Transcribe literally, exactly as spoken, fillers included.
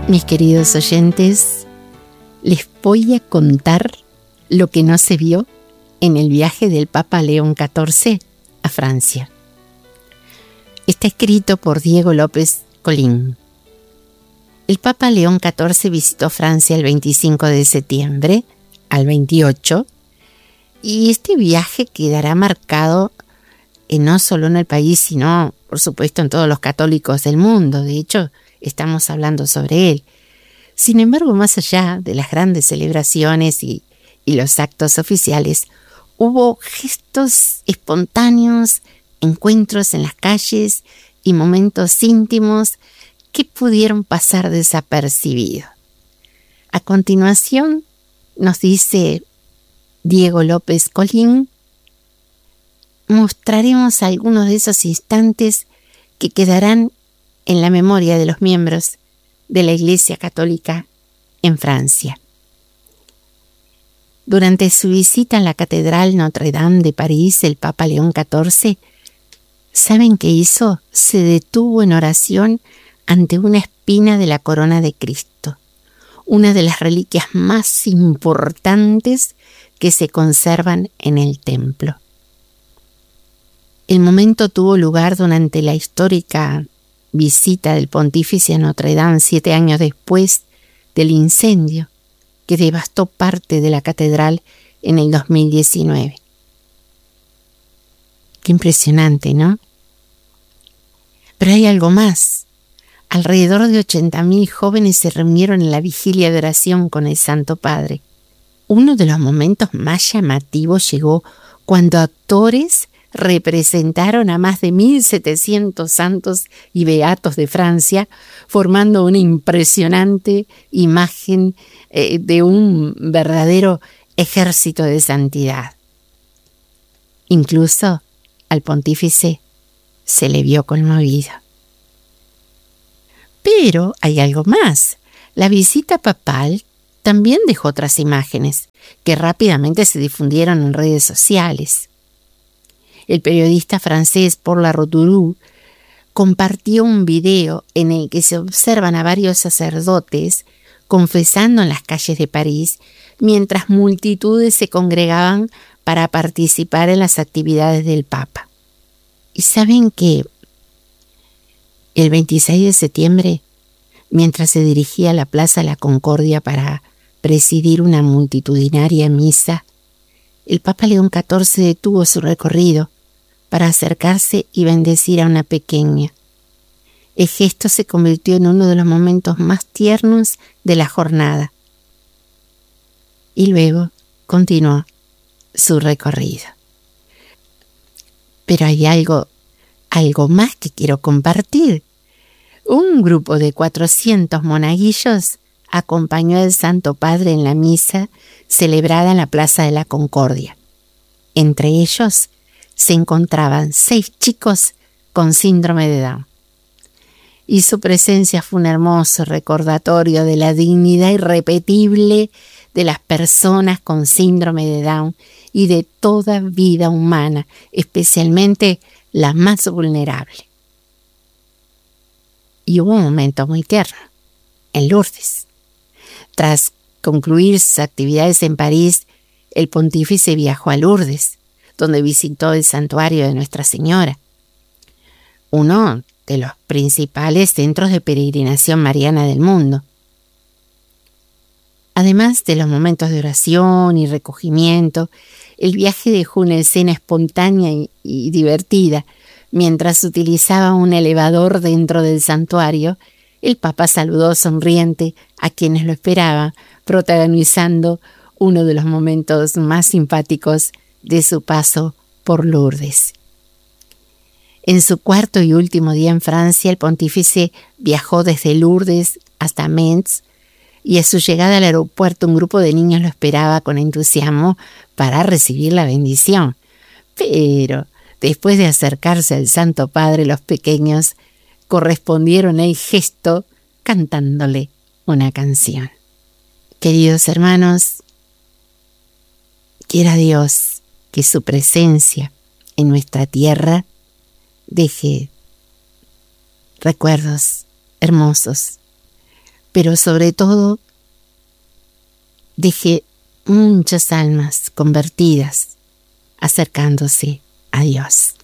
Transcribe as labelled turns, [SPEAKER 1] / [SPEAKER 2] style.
[SPEAKER 1] Mis queridos oyentes, les voy a contar lo que no se vio en el viaje del Papa León catorce a Francia. Está escrito por Diego López Colín. El Papa León catorce visitó Francia el veinticinco de septiembre al veintiocho, y este viaje quedará marcado en no solo en el país, sino, por supuesto, en todos los católicos del mundo. De hecho, estamos hablando sobre él. Sin embargo, más allá de las grandes celebraciones y, y los actos oficiales, hubo gestos espontáneos, encuentros en las calles y momentos íntimos que pudieron pasar desapercibidos. A continuación, nos dice Diego López Colín, mostraremos algunos de esos instantes que quedarán en la memoria de los miembros de la Iglesia Católica en Francia. Durante su visita a la Catedral Notre Dame de París, el Papa León catorce, ¿saben qué hizo? Se detuvo en oración ante una espina de la corona de Cristo, una de las reliquias más importantes que se conservan en el templo. El momento tuvo lugar durante la histórica visita del pontífice a Notre Dame siete años después del incendio que devastó parte de la catedral en el dos mil diecinueve. Qué impresionante, ¿no? Pero hay algo más. Alrededor de ochenta mil jóvenes se reunieron en la vigilia de oración con el Santo Padre. Uno de los momentos más llamativos llegó cuando actores representaron a más de mil setecientos santos y beatos de Francia, formando una impresionante imagen eh, de un verdadero ejército de santidad. Incluso al pontífice se le vio conmovido. Pero hay algo más. La visita papal también dejó otras imágenes que rápidamente se difundieron en redes sociales. El periodista francés Paul Larouturou compartió un video en el que se observan a varios sacerdotes confesando en las calles de París, mientras multitudes se congregaban para participar en las actividades del Papa. ¿Y saben que el veintiséis de septiembre, mientras se dirigía a la Plaza de la Concordia para presidir una multitudinaria misa, el Papa León catorce detuvo su recorrido para acercarse y bendecir a una pequeña? El gesto se convirtió en uno de los momentos más tiernos de la jornada. Y luego continuó su recorrido. Pero hay algo, algo más que quiero compartir. Un grupo de cuatrocientos monaguillos acompañó al Santo Padre en la misa celebrada en la Plaza de la Concordia. Entre ellos se encontraban seis chicos con síndrome de Down. Y su presencia fue un hermoso recordatorio de la dignidad irrepetible de las personas con síndrome de Down y de toda vida humana, especialmente la más vulnerable. Y hubo un momento muy tierno, en Lourdes. Tras concluir sus actividades en París, el pontífice viajó a Lourdes, donde visitó el santuario de Nuestra Señora, uno de los principales centros de peregrinación mariana del mundo. Además de los momentos de oración y recogimiento, el viaje dejó una escena espontánea y, y divertida. Mientras utilizaba un elevador dentro del santuario, el Papa saludó sonriente a quienes lo esperaban, protagonizando uno de los momentos más simpáticos de su paso por Lourdes. En su cuarto y último día en Francia, el pontífice viajó desde Lourdes hasta Metz, y a su llegada al aeropuerto un grupo de niños lo esperaba con entusiasmo para recibir la bendición. Pero después de acercarse al Santo Padre, los pequeños correspondieron al gesto cantándole una canción. Queridos hermanos, quiera Dios que su presencia en nuestra tierra deje recuerdos hermosos pero sobre todo deje muchas almas convertidas acercándose a Dios.